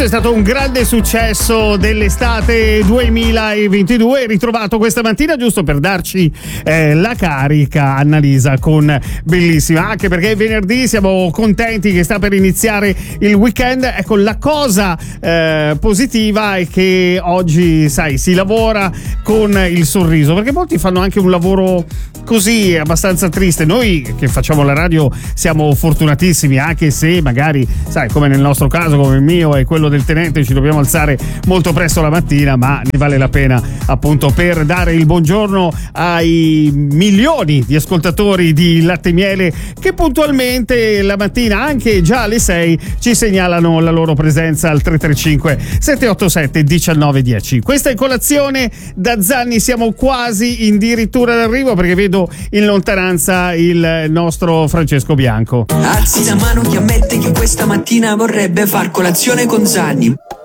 Questo è stato un grande successo dell'estate 2022, ritrovato questa mattina giusto per darci la carica, Annalisa, con Bellissima, anche perché venerdì siamo contenti che sta per iniziare il weekend. Ecco, la cosa positiva è che oggi, sai, si lavora con il sorriso, perché molti fanno anche un lavoro così abbastanza triste. Noi che facciamo la radio siamo fortunatissimi, anche se magari, sai, come nel nostro caso, come il mio e quello del tenente, ci dobbiamo alzare molto presto la mattina, ma ne vale la pena appunto per dare il buongiorno ai milioni di ascoltatori di Latte e Miele che puntualmente la mattina, anche già alle 6, ci segnalano la loro presenza al 335 787 1910. Questa è Colazione da Zanni, siamo quasi addirittura d'arrivo, perché vedo in lontananza il nostro Francesco Bianco. Alzi la mano chi ammette che questa mattina vorrebbe far colazione con Zanni.